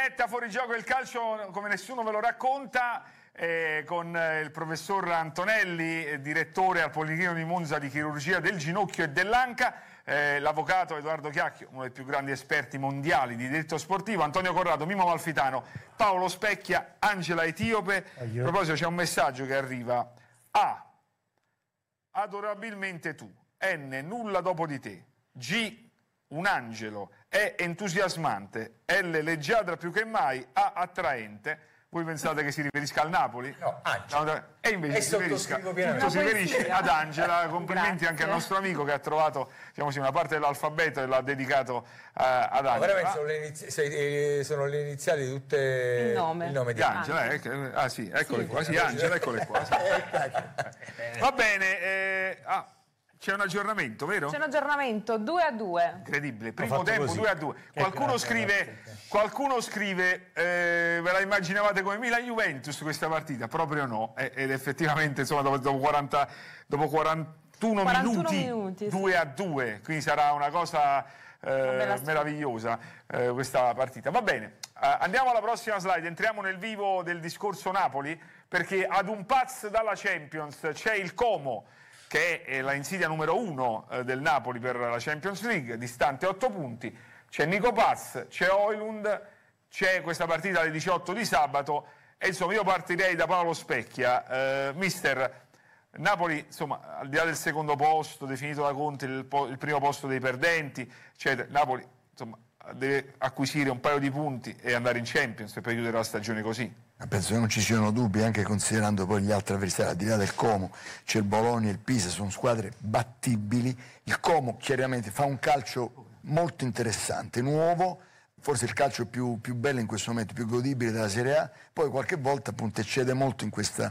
diretta Fuori Gioco il calcio come nessuno ve lo racconta, con il professor Antonelli, direttore al Policlinico di Monza di chirurgia del ginocchio e dell'anca, l'avvocato Edoardo Chiacchio, uno dei più grandi esperti mondiali di diritto sportivo, Antonio Corrado, Mimo Amalfitano, Paolo Specchia, Angela Etiope. A proposito, c'è un messaggio che arriva: A, adorabilmente tu, N, nulla dopo di te, G, un angelo, E, entusiasmante, L, leggiadra più che mai, A, attraente. Voi pensate che si riferisca al Napoli? No, Angela. E invece si riferisce ad Angela. Complimenti anche al nostro amico che ha trovato, diciamo così, una parte dell'alfabeto e l'ha dedicato ad Angela. Veramente sono le iniziali di tutte il nome di Angela. Ah sì, eccole qua. Sì, Angela, eccole qua. Sì. Va bene. C'è un aggiornamento, vero? C'è un aggiornamento 2-2. Incredibile, primo tempo 2-2. Qualcuno scrive ve la immaginavate come Milan-Juventus questa partita? Proprio no. Ed effettivamente insomma dopo 41 minuti 2-2, quindi sarà una cosa meravigliosa questa partita. Va bene, andiamo alla prossima slide, entriamo nel vivo del discorso Napoli, perché ad un pass dalla Champions c'è il Como, che è la insidia numero 1 del Napoli per la Champions League, distante 8 punti, c'è Nico Paz, c'è Højlund, c'è questa partita alle 18 di sabato, e insomma io partirei da Paolo Specchia. Mister, Napoli, insomma, al di là del secondo posto, definito da Conte il primo posto dei perdenti, eccetera, Napoli, insomma, deve acquisire un paio di punti e andare in Champions per chiudere la stagione così. Penso che non ci siano dubbi, anche considerando poi gli altri avversari, al di là del Como c'è il Bologna e il Pisa, sono squadre battibili. Il Como chiaramente fa un calcio molto interessante, nuovo, forse il calcio più bello in questo momento, più godibile della Serie A, poi qualche volta appunto eccede molto in questa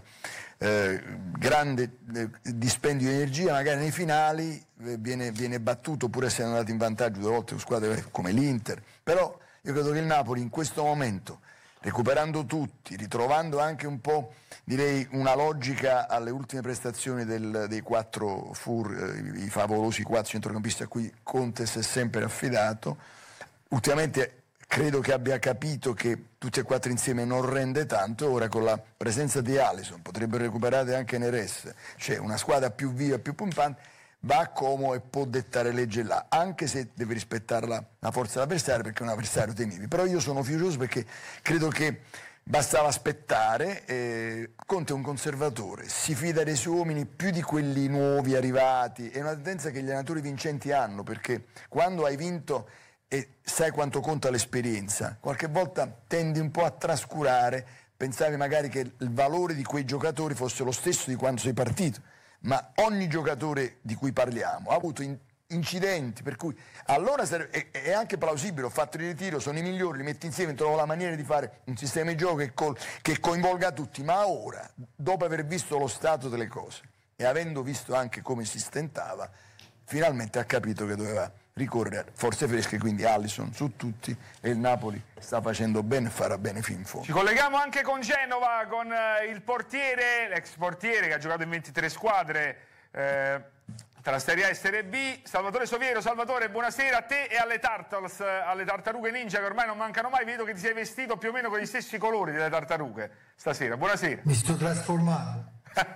grande dispendio di energia, magari nei finali viene battuto pur essendo andato in vantaggio due volte con squadre come l'Inter, però io credo che il Napoli in questo momento, recuperando tutti, ritrovando anche un po', direi, una logica alle ultime prestazioni dei quattro i favolosi quattro centrocampisti a cui Conte si è sempre affidato, ultimamente credo che abbia capito che tutti e quattro insieme non rende tanto. Ora con la presenza di Alisson potrebbero recuperare anche Neres, cioè una squadra più viva, più pompante, va a Como e può dettare legge là, anche se deve rispettare la forza dell'avversario, perché è un avversario temibile. Però io sono fiducioso perché credo che bastava aspettare. Conte è un conservatore, si fida dei suoi uomini più di quelli nuovi arrivati, è una tendenza che gli allenatori vincenti hanno, perché quando hai vinto e sai quanto conta l'esperienza, qualche volta tendi un po' a trascurare, pensavi magari che il valore di quei giocatori fosse lo stesso di quando sei partito, ma ogni giocatore di cui parliamo ha avuto incidenti, per cui allora è anche plausibile, ho fatto il ritiro, sono i migliori, li metti insieme, trovo la maniera di fare un sistema di gioco che coinvolga tutti. Ma ora, dopo aver visto lo stato delle cose e avendo visto anche come si stentava, finalmente ha capito che doveva ricorrere a forze fresche, quindi Alisson su tutti, e il Napoli sta facendo bene e farà bene fin in fondo. Ci colleghiamo anche con Genova, con il portiere, l'ex portiere che ha giocato in 23 squadre tra Serie A e Serie B, Salvatore Soviero. Salvatore, buonasera a te e alle Turtles, alle tartarughe ninja che ormai non mancano mai. Vedo che ti sei vestito più o meno con gli stessi colori delle tartarughe stasera. Buonasera. Mi sto trasformando.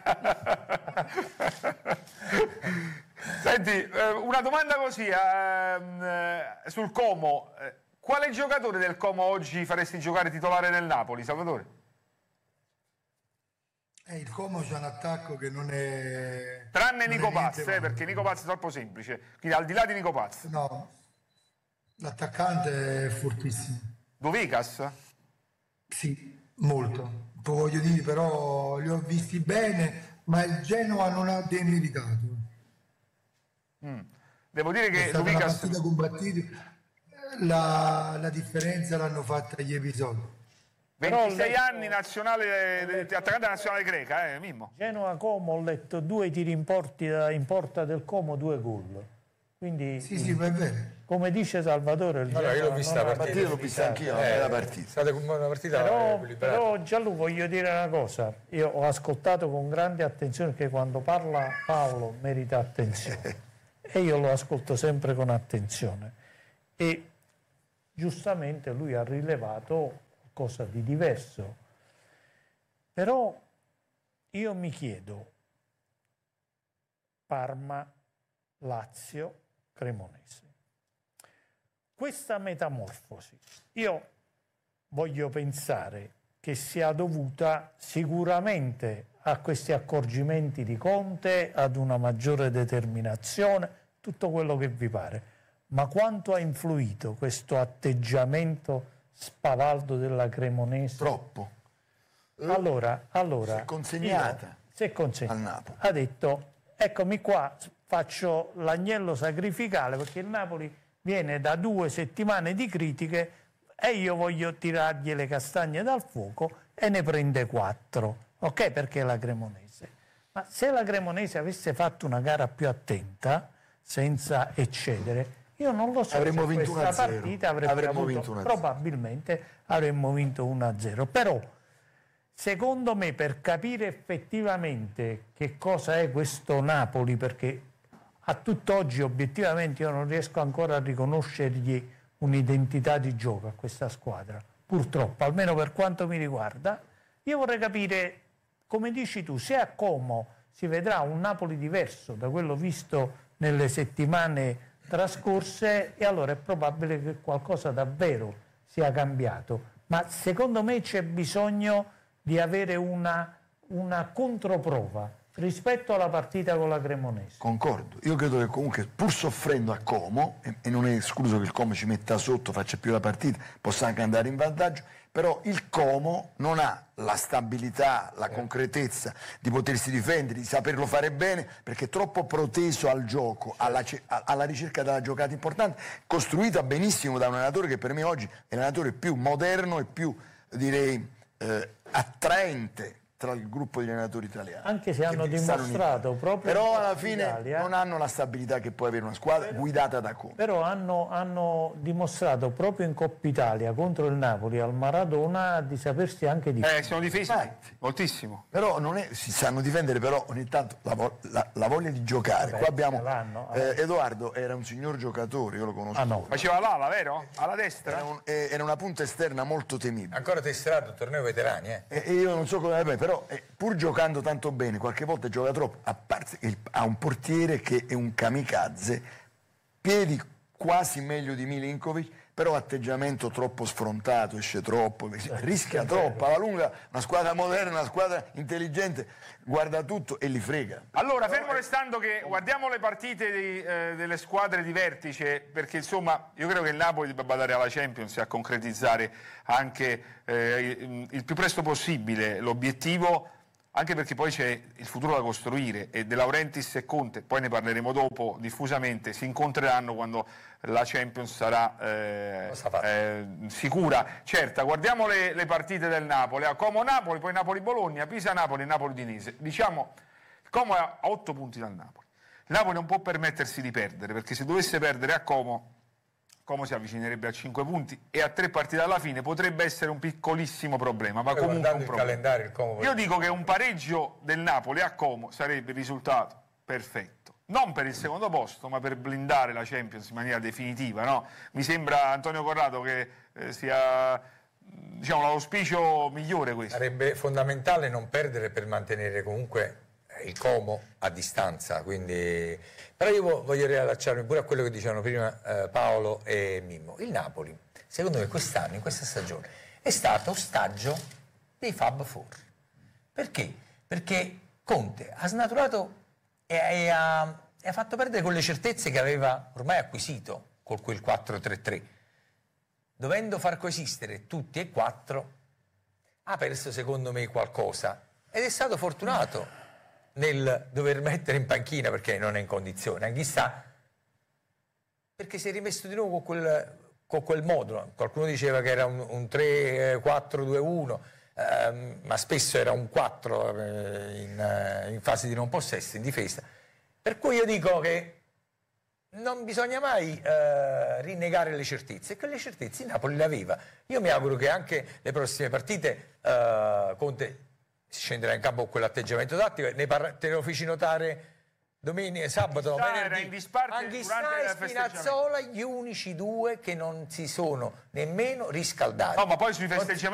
Senti, una domanda così sul Como. Quale giocatore del Como oggi faresti giocare titolare nel Napoli, Salvatore? Il Como c'è un attacco che non è... Tranne Nico Paz, perché Nico Paz è troppo semplice. Quindi al di là di Nico Paz. No, l'attaccante è fortissimo. Dovicas? Sì, molto. Poi voglio dire, però li ho visti bene, ma il Genoa non ha demeritato. Devo dire che è stata una partita combattuta, la differenza l'hanno fatta gli episodi. 26 anni nazionale, attaccante nazionale greca, Mimmo. Genoa-Como, ho letto 2 tiri in porta del Como, 2 gol. Quindi, sì, va bene. Come dice Salvatore, io l'ho vista la partita, l'ho vista anch'io, la partita. È stata una partita però Gianluca, voglio dire una cosa, io ho ascoltato con grande attenzione, perché quando parla Paolo merita attenzione e io lo ascolto sempre con attenzione, e giustamente lui ha rilevato qualcosa di diverso. Però io mi chiedo, Parma, Lazio, Cremonese. Questa metamorfosi, io voglio pensare che sia dovuta sicuramente a questi accorgimenti di Conte, ad una maggiore determinazione, tutto quello che vi pare. Ma quanto ha influito questo atteggiamento spavaldo della Cremonese? Troppo. Allora si è consegnata al Napoli. Ha detto, eccomi qua, faccio l'agnello sacrificale, perché il Napoli viene da 2 settimane di critiche e io voglio tirargli le castagne dal fuoco e ne prende 4. Ok? Perché la Cremonese. Ma se la Cremonese avesse fatto una gara più attenta, senza eccedere, io non lo so, avremmo se vinto questa 1-0. partita avremmo vinto 1-0. Probabilmente avremmo vinto 1-0. Però, secondo me, per capire effettivamente che cosa è questo Napoli, perché a tutt'oggi obiettivamente io non riesco ancora a riconoscergli un'identità di gioco a questa squadra, purtroppo, almeno per quanto mi riguarda, io vorrei capire, come dici tu, se a Como si vedrà un Napoli diverso da quello visto nelle settimane trascorse, e allora è probabile che qualcosa davvero sia cambiato. Ma secondo me c'è bisogno di avere una controprova rispetto alla partita con la Cremonese. Concordo. Io credo che comunque, pur soffrendo a Como, e non è escluso che il Como ci metta sotto, faccia più la partita, possa anche andare in vantaggio, però il Como non ha la stabilità, la concretezza di potersi difendere, di saperlo fare bene, perché è troppo proteso al gioco, alla ricerca della giocata importante, costruita benissimo da un allenatore che per me oggi è l'allenatore più moderno e più, direi, attraente tra il gruppo di allenatori italiani. Anche se hanno dimostrato proprio... Però alla fine non hanno la stabilità che può avere una squadra guidata da Conte. Però hanno dimostrato proprio in Coppa Italia contro il Napoli al Maradona di sapersi anche difendere. Sono difesi moltissimo. Però si sanno difendere, però ogni tanto la voglia di giocare. Vabbè, qua abbiamo Edoardo era un signor giocatore, io lo conosco. No. Faceva l'ala, vero? Alla destra? Era una punta esterna molto temibile. Ancora testerato il torneo veterani, E io non so come, però pur giocando tanto bene, qualche volta gioca troppo, a parte che ha un portiere che è un kamikaze, piedi quasi meglio di Milinkovic, però atteggiamento troppo sfrontato, esce troppo, rischia troppo, alla lunga una squadra moderna, una squadra intelligente, guarda tutto e li frega. Allora, fermo restando che guardiamo le partite delle squadre di vertice, perché insomma io credo che il Napoli debba badare alla Champions e a concretizzare anche il più presto possibile l'obiettivo, anche perché poi c'è il futuro da costruire, e De Laurentiis e Conte, poi ne parleremo dopo diffusamente, si incontreranno quando la Champions sarà sicura, certa. Guardiamo le partite del Napoli: a Como-Napoli, poi Napoli-Bologna, Pisa-Napoli e Napoli-Udinese. Diciamo, il Como è a 8 punti dal Napoli. Il Napoli non può permettersi di perdere, perché se dovesse perdere a Como si avvicinerebbe a 5 punti e a 3 partite alla fine potrebbe essere un piccolissimo problema, ma comunque un problema. Calendario, il Como... Io dico che un pareggio del Napoli a Como sarebbe il risultato perfetto, non per il secondo posto, ma per blindare la Champions in maniera definitiva, no? Mi sembra, Antonio Corrado, che sia, diciamo, l'auspicio migliore questo. Sarebbe fondamentale non perdere per mantenere comunque il Como a distanza, quindi... Però io voglio riallacciarmi pure a quello che dicevano prima Paolo e Mimmo. Il Napoli, secondo me, quest'anno, in questa stagione, è stato ostaggio dei Fab Four. Perché? Perché Conte ha snaturato e ha fatto perdere quelle certezze che aveva ormai acquisito con quel 4-3-3. Dovendo far coesistere tutti e 4, ha perso, secondo me, qualcosa. Ed è stato fortunato nel dover mettere in panchina, perché non è in condizione, chissà, perché si è rimesso di nuovo con quel modulo. Qualcuno diceva che era un 3-4-2-1, ma spesso era un 4 in fase di non possesso, in difesa. Per cui io dico che non bisogna mai rinnegare le certezze, e che le certezze il Napoli le aveva. Io mi auguro che anche le prossime partite Conte si scenderà in campo con quell'atteggiamento tattico. Te lo feci notare sabato, venerdì. Anghissà e Spinazzola, gli unici 2 che non si sono nemmeno riscaldati. No, ma poi sui festeggiamenti